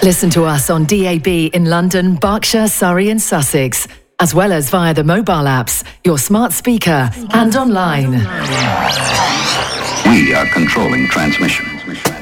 Listen to us on DAB in London, Berkshire, Surrey and Sussex, as well as via the mobile apps, your smart speaker and online. We are controlling transmission.